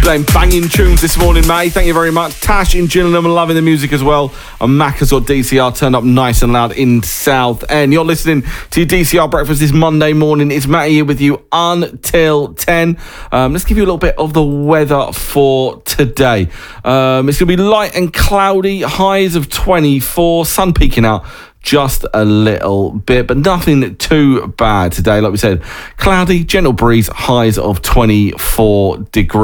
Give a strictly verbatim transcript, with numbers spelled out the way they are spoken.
playing banging tunes this morning, May. Thank you very much. Tash in Gillingham, loving the music as well. And Macca's or D C R turned up nice and loud in South End. You're listening to your D C R breakfast this Monday morning. It's Matty here with you until ten. Um, let's give you a little bit of the weather for today. Um, it's going to be light and cloudy, highs of twenty-four, sun peeking out just a little bit, but nothing too bad today. Like we said, cloudy, gentle breeze, highs of twenty-four degrees.